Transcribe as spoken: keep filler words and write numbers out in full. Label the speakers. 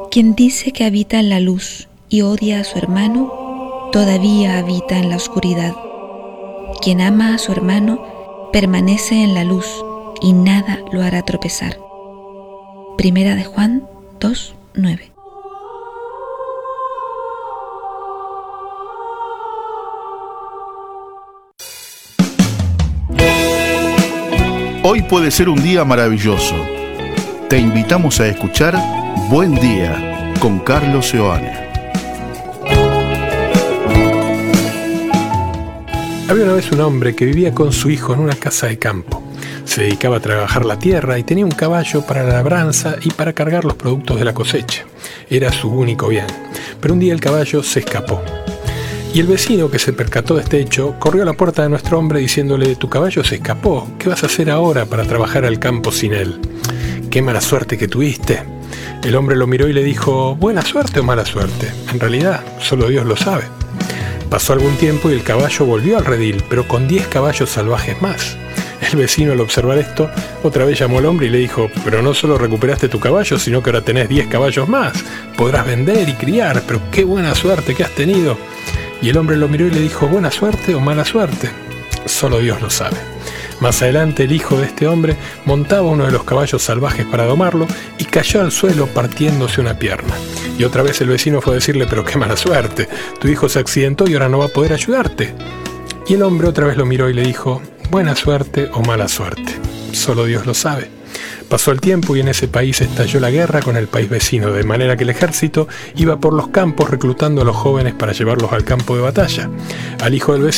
Speaker 1: Quien dice que habita en la luz y odia a su hermano, todavía habita en la oscuridad. Quien ama a su hermano permanece en la luz y nada lo hará tropezar. Primera de Juan dos, nueve.
Speaker 2: Hoy puede ser un día maravilloso. Te invitamos a escuchar Buen Día con Carlos Seoane.
Speaker 3: Había una vez un hombre que vivía con su hijo en una casa de campo. Se dedicaba a trabajar la tierra y tenía un caballo para la labranza y para cargar los productos de la cosecha. Era su único bien. Pero un día el caballo se escapó. Y el vecino, que se percató de este hecho, corrió a la puerta de nuestro hombre diciéndole: «Tu caballo se escapó. ¿Qué vas a hacer ahora para trabajar al campo sin él? ¡Qué mala suerte que tuviste!». El hombre lo miró y le dijo: «¿Buena suerte o mala suerte? En realidad, solo Dios lo sabe». Pasó algún tiempo y el caballo volvió al redil, pero con diez caballos salvajes más. El vecino, al observar esto, otra vez llamó al hombre y le dijo: «Pero no solo recuperaste tu caballo, sino que ahora tenés diez caballos más. Podrás vender y criar, pero qué buena suerte que has tenido». Y el hombre lo miró y le dijo: «¿Buena suerte o mala suerte? Solo Dios lo sabe». Más adelante, el hijo de este hombre montaba uno de los caballos salvajes para domarlo y cayó al suelo partiéndose una pierna. Y otra vez el vecino fue a decirle: «Pero qué mala suerte, tu hijo se accidentó y ahora no va a poder ayudarte». Y el hombre otra vez lo miró y le dijo: «Buena suerte o mala suerte, solo Dios lo sabe». Pasó el tiempo y en ese país estalló la guerra con el país vecino, de manera que el ejército iba por los campos reclutando a los jóvenes para llevarlos al campo de batalla. Al hijo del vecino